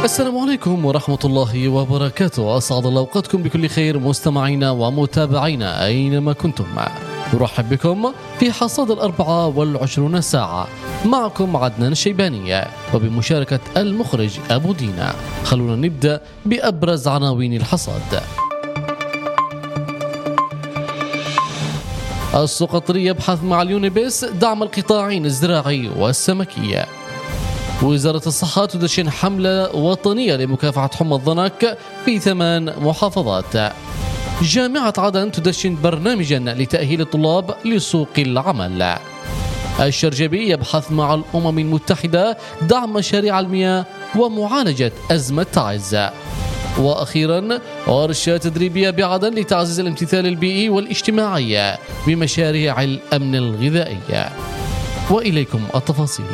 السلام عليكم ورحمة الله وبركاته. أسعد الله أوقاتكم بكل خير مستمعينا ومتابعينا أينما كنتم. أرحب بكم في حصاد 24 ساعة. معكم عدنان الشيباني وبمشاركة المخرج أبو دينا. خلونا نبدأ بأبرز عناوين الحصاد. السقطري يبحث مع اليونيبس دعم القطاعين الزراعي والسمكية. وزارة الصحة تدشن حملة وطنية لمكافحة حمى الضنك في 8 محافظات. جامعة عدن تدشن برنامجا لتأهيل الطلاب لسوق العمل. الشرجبي يبحث مع الأمم المتحدة دعم مشاريع المياه ومعالجة أزمة تعز. وأخيرا ورشة تدريبية بعدن لتعزيز الامتثال البيئي والاجتماعي بمشاريع الأمن الغذائي. وإليكم التفاصيل.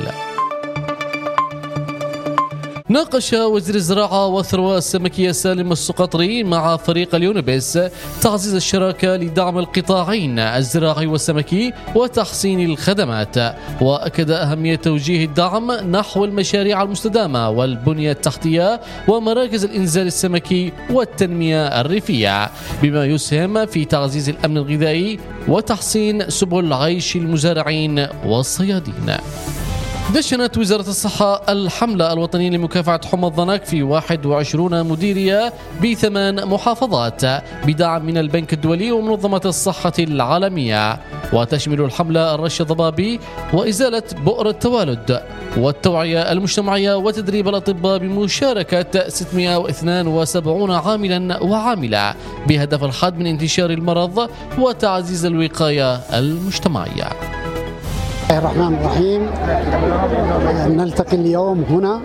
ناقش وزير الزراعة والثروة السمكية سالم السقطري مع فريق اليونيبس تعزيز الشراكة لدعم القطاعين الزراعي والسمكي وتحسين الخدمات، وأكد أهمية توجيه الدعم نحو المشاريع المستدامة والبنية التحتية ومراكز الإنزال السمكي والتنمية الريفية، بما يسهم في تعزيز الأمن الغذائي وتحسين سبل عيش المزارعين والصيادين. دشنت وزارة الصحة الحملة الوطنية لمكافحة حمى الضنك في 21 مديرية ب8 محافظات بدعم من البنك الدولي ومنظمة الصحة العالمية، وتشمل الحملة الرش الضبابي وإزالة بؤر التوالد والتوعية المجتمعية وتدريب الأطباء بمشاركة 672 عاملا وعاملة بهدف الحد من انتشار المرض وتعزيز الوقاية المجتمعية. بسم الله الرحمن الرحيم. نلتقي اليوم هنا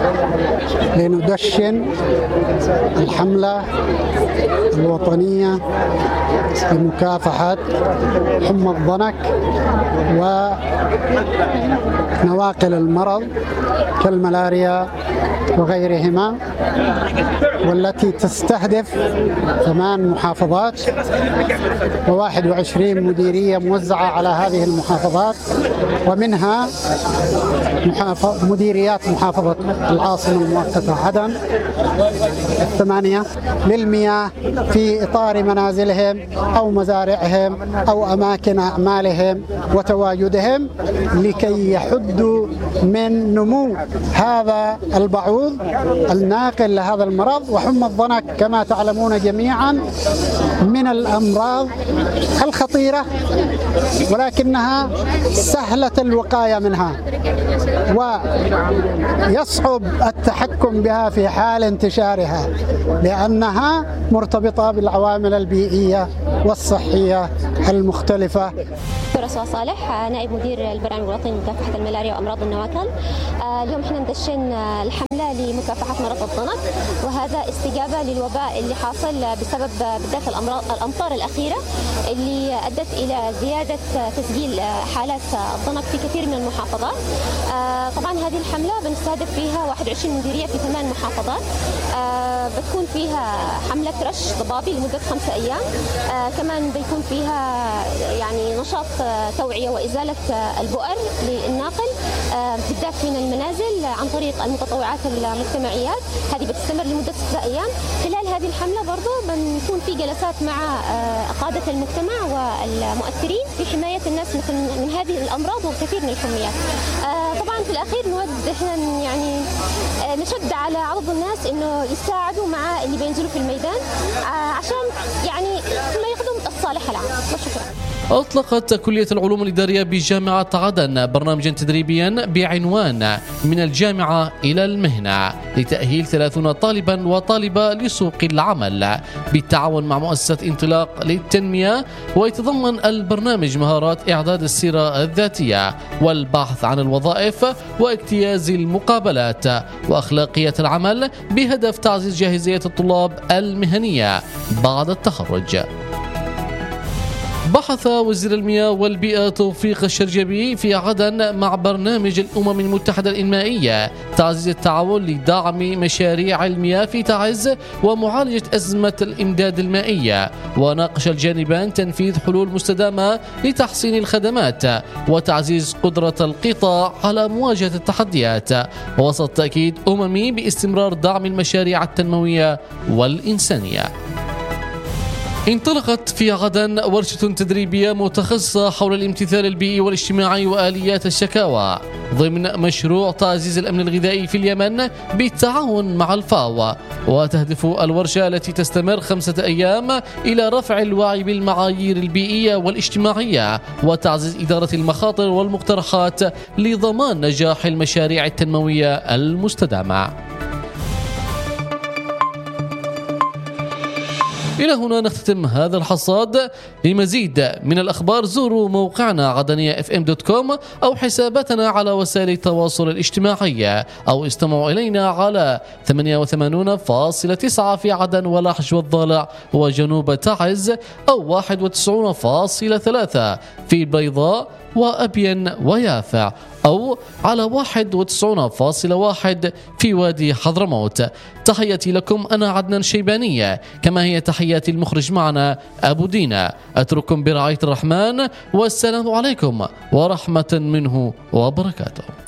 لندشن الحملة الوطنية لمكافحة حمى الضنك ونواقل المرض كالملاريا وغيرهما، والتي تستهدف 8 محافظات و21 مديرية موزعة على هذه المحافظات، ومنها مديريات محافظة العاصمة المؤقتة عدن 8 للمياه في إطار منازلهم أو مزارعهم أو أماكن أعمالهم وتواجدهم، لكي يحدوا من نمو هذا البعوض الناقل لهذا المرض. وحمى الضنك كما تعلمون جميعا من الأمراض الخطيرة، ولكنها سهلة الوقاية منها ويصعب التحكم بها في حال انتشارها، لأنها مرتبطة بالعوامل البيئية والصحية المختلفة. رسوة صالح، نائب مدير البرنامج الوطني لمكافحة الملاريا وأمراض النواقل. اليوم احنا ندشن الحملة لمكافحة مرض الضنك، وهذا استجابة للوباء اللي حاصل بسبب بالذات الأمطار الأخيرة اللي أدت إلى زيادة تسجيل حالات الضنك في كثير من المحافظات. طبعا هذه الحملة بنستهدف فيها 21 مديرية في 8 محافظات. بتكون فيها حملة رش ضبابي لمدة 5 أيام. كمان بيكون فيها يعني نشاط توعية وإزالة البؤر للناقل بالذات من المنازل عن طريق المتطوعات المجتمعيات. هذه بتستمر لمدة 6 أيام. خلال هذه الحملة برضو بنكون في جلسات مع قادة المجتمع والمؤثرين في حماية الناس من هذه الأمراض وكثير من الحميات. طبعا في الأخير نود احنا يعني نشد على عرض الناس إنه يساعدوا مع اللي بينزلوا في الميدان عشان يعني ما يخدم الصالح العام. وشكرا. أطلقت كلية العلوم الإدارية بجامعة عدن برنامجا تدريبيا بعنوان من الجامعة إلى المهنة لتأهيل 30 طالبا وطالبة لسوق العمل بالتعاون مع مؤسسة انطلاق للتنمية، ويتضمن البرنامج مهارات إعداد السيرة الذاتية والبحث عن الوظائف واجتياز المقابلات وأخلاقية العمل بهدف تعزيز جاهزية الطلاب المهنية بعد التخرج. بحث وزير المياه والبيئة توفيق الشرجبي في عدن مع برنامج الأمم المتحدة الإنمائية تعزيز التعاون لدعم مشاريع المياه في تعز ومعالجة أزمة الإمداد المائية، وناقش الجانبان تنفيذ حلول مستدامة لتحسين الخدمات وتعزيز قدرة القطاع على مواجهة التحديات، وسط تأكيد أممي باستمرار دعم المشاريع التنموية والإنسانية. انطلقت في عدن ورشة تدريبية متخصصة حول الامتثال البيئي والاجتماعي وآليات الشكاوى ضمن مشروع تعزيز الأمن الغذائي في اليمن بالتعاون مع الفاو، وتهدف الورشة التي تستمر 5 أيام إلى رفع الوعي بالمعايير البيئية والاجتماعية وتعزيز إدارة المخاطر والمقترحات لضمان نجاح المشاريع التنموية المستدامة. إلى هنا نختتم هذا الحصاد. لمزيد من الأخبار زوروا موقعنا عدنية.fm.com أو حساباتنا على وسائل التواصل الاجتماعي، أو استمعوا إلينا على 88.9 في عدن ولحج والضالع وجنوب تعز، أو 91.3 في بيضاء وأبين ويافع، أو على 91.1 في وادي حضرموت. تحياتي لكم، أنا عدنان شيبانية، كما هي تحياتي المخرج معنا أبو دينا. أترككم برعاية الرحمن، والسلام عليكم ورحمة منه وبركاته.